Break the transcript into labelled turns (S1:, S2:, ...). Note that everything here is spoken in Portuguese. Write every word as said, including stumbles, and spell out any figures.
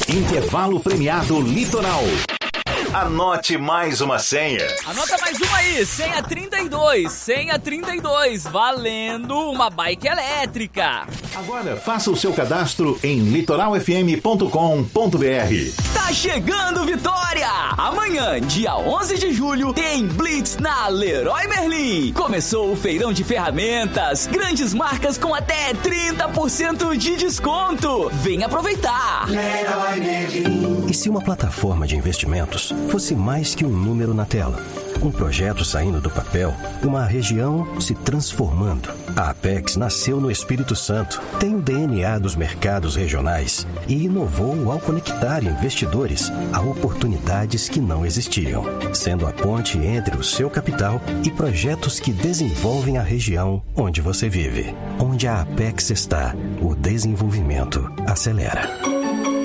S1: Intervalo premiado Litoral. Anote mais uma senha.
S2: Anota mais uma aí, senha trinta e dois, senha trinta e dois, valendo uma bike elétrica.
S1: Agora faça o seu cadastro em litoral f m ponto com ponto b r.
S2: Tá chegando Vitória! Amanhã, dia onze de julho, tem Blitz na Leroy Merlin. Começou o feirão de ferramentas, grandes marcas com até trinta por cento de desconto. Vem aproveitar!
S3: Leroy Merlin.
S4: E se uma plataforma de investimentos fosse mais que um número na tela? Um projeto saindo do papel, uma região se transformando. A Apex nasceu no Espírito Santo, tem o D N A dos mercados regionais e inovou ao conectar investidores a oportunidades que não existiam, sendo a ponte entre o seu capital e projetos que desenvolvem a região onde você vive. Onde a Apex está, o desenvolvimento acelera.